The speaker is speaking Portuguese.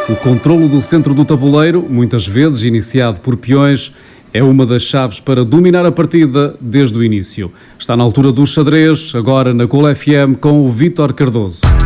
O controlo do centro do tabuleiro, muitas vezes iniciado por peões, é uma das chaves para dominar a partida desde o início. Está na altura do xadrez, agora na Cool FM com o Vítor Cardoso.